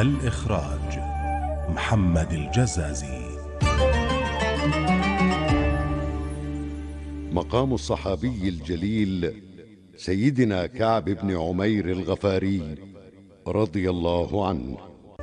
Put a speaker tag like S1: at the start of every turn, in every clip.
S1: الإخراج محمد الجزازي.
S2: مقام الصحابي الجليل سيدنا كعب بن عمير الغفاري رضي الله عنه.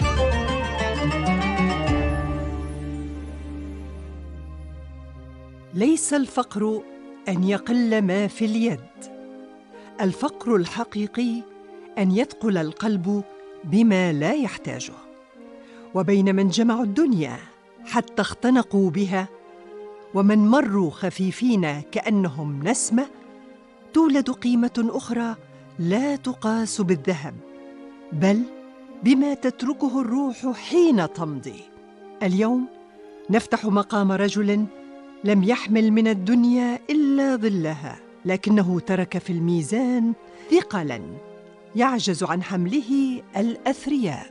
S3: ليس الفقر أن يقل ما في اليد، الفقر الحقيقي أن يثقل القلب بما لا يحتاجه. وبين من جمعوا الدنيا حتى اختنقوا بها ومن مروا خفيفين كأنهم نسمة، تولد قيمة أخرى لا تقاس بالذهب، بل بما تتركه الروح حين تمضي. اليوم نفتح مقام رجل لم يحمل من الدنيا إلا ظلها، لكنه ترك في الميزان ثقلاً يعجز عن حمله الأثرياء.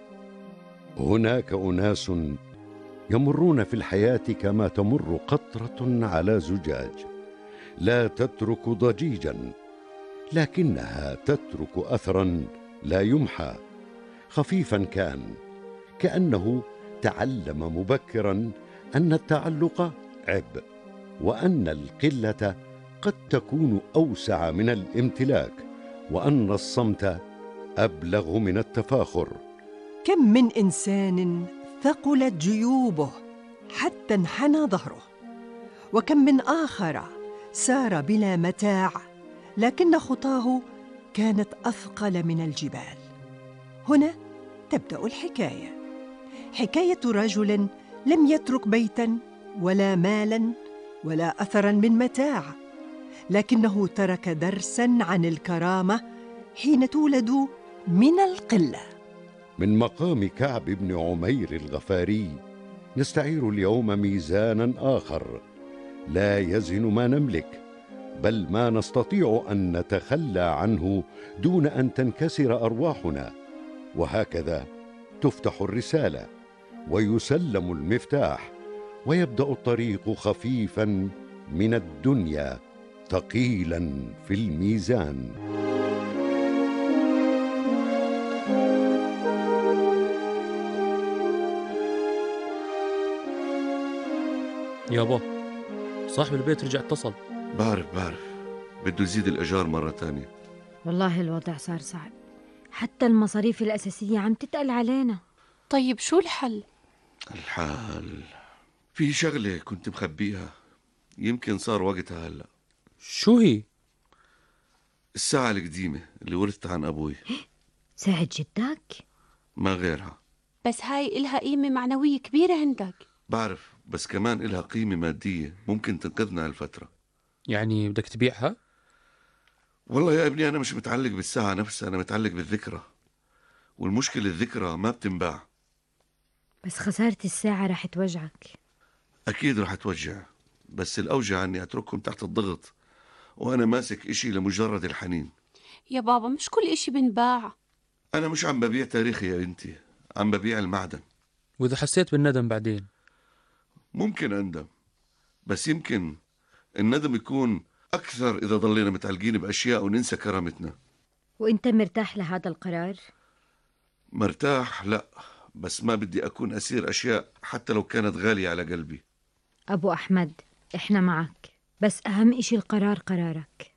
S2: هناك أناس يمرون في الحياة كما تمر قطرة على زجاج، لا تترك ضجيجا لكنها تترك أثرا لا يمحى. خفيفا كان، كأنه تعلم مبكرا أن التعلق عبء، وأن القلة قد تكون أوسع من الامتلاك، وأن الصمت أبلغ من التفاخر.
S3: كم من إنسان ثقلت جيوبه حتى انحنى ظهره، وكم من آخر سار بلا متاع لكن خطاه كانت أثقل من الجبال. هنا تبدأ الحكاية، حكاية رجل لم يترك بيتاً ولا مالاً ولا أثراً من متاع، لكنه ترك درساً عن الكرامة حين تولد من القلة.
S2: من مقام كعب بن عمير الغفاري نستعير اليوم ميزانا آخر لا يزن ما نملك، بل ما نستطيع أن نتخلى عنه دون أن تنكسر أرواحنا. وهكذا تفتح الرسالة ويسلم المفتاح، ويبدأ الطريق خفيفا من الدنيا ثقيلا في الميزان.
S4: يابا، صاحب البيت رجع اتصل.
S5: بعرف بده يزيد الإيجار مرة تانية.
S6: والله الوضع صار صعب، حتى المصاريف الأساسية عم تتقل علينا.
S7: طيب شو الحل؟
S5: الحال في شغلة كنت مخبيها، يمكن صار وقتها هلأ.
S4: شو هي؟
S5: الساعة القديمة اللي ورثتها عن أبوي.
S6: ساعة جدك؟
S5: ما غيرها.
S7: بس هاي إلها قيمة معنوية كبيرة عندك.
S5: بعرف، بس كمان إلها قيمة مادية ممكن تنقذنا هالفترة.
S4: يعني بدك تبيعها؟
S5: والله يا ابني أنا مش متعلق بالساعة نفسها، أنا متعلق بالذكرى، والمشكلة الذكرى ما بتنباع.
S6: بس خسارة الساعة رح توجعك.
S5: أكيد رح توجع، بس الأوجع أني أترككم تحت الضغط وأنا ماسك إشي لمجرد الحنين.
S7: يا بابا مش كل إشي بنباع.
S5: أنا مش عم ببيع تاريخي يا بنتي، عم ببيع المعدن.
S4: وإذا حسيت بالندم بعدين؟
S5: ممكن أندم، بس يمكن الندم يكون أكثر إذا ضلينا متعلقين بأشياء وننسى كرامتنا.
S6: وإنت مرتاح لهذا القرار؟
S5: مرتاح لا، بس ما بدي أكون أسير أشياء حتى لو كانت غالية على قلبي.
S6: أبو أحمد، إحنا معك، بس أهم إشي القرار قرارك.